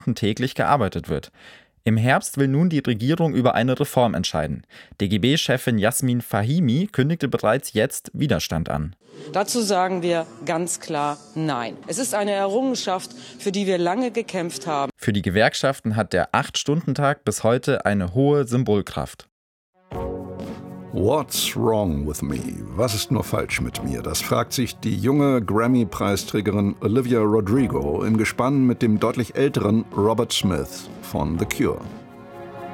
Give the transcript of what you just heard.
Stunden täglich gearbeitet wird. Im Herbst will nun die Regierung über eine Reform entscheiden. DGB-Chefin Yasmin Fahimi kündigte bereits jetzt Widerstand an. Dazu sagen wir ganz klar Nein. Es ist eine Errungenschaft, für die wir lange gekämpft haben. Für die Gewerkschaften hat der 8-Stunden-Tag bis heute eine hohe Symbolkraft. What's wrong with me? Was ist nur falsch mit mir? Das fragt sich die junge Grammy-Preisträgerin Olivia Rodrigo im Gespann mit dem deutlich älteren Robert Smith von The Cure.